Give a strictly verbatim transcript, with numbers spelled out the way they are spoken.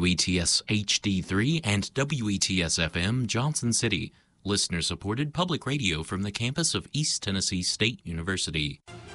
E T S H D three and W E T S F M Johnson City, listener-supported public radio from the campus of East Tennessee State University.